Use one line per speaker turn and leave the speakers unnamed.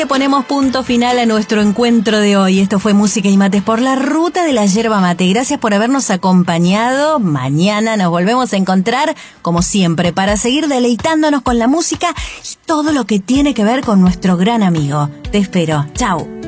Ponemos punto final a nuestro encuentro de hoy. Esto fue Música y Mates por la Ruta de la Yerba Mate. Gracias por habernos acompañado. Mañana nos volvemos a encontrar, como siempre, para seguir deleitándonos con la música y todo lo que tiene que ver con nuestro gran amigo. Te espero. Chau.